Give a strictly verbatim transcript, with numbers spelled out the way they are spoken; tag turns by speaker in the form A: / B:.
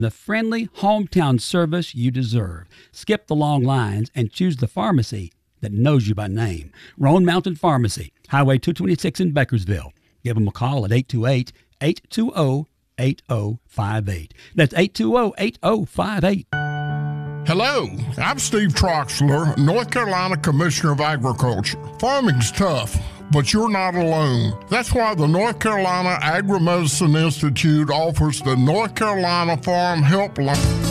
A: The friendly hometown service you deserve. Skip the long lines and choose the pharmacy that knows you by name. Roan Mountain Pharmacy, Highway two twenty-six in Bakersville. Give them a call at eight two eight, eight two zero, eight zero five eight. That's eight two zero, eight zero five eight.
B: Hello, I'm Steve Troxler, North Carolina Commissioner of Agriculture. Farming's tough, but you're not alone. That's why the North Carolina Agri-Medicine Institute offers the North Carolina Farm Helpline.